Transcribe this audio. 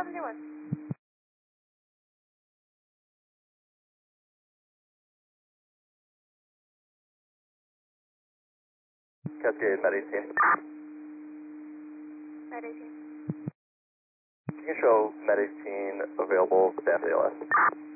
New 1. Cascade, Med 18. Med 18. Can you show Med 18 available staff ALS?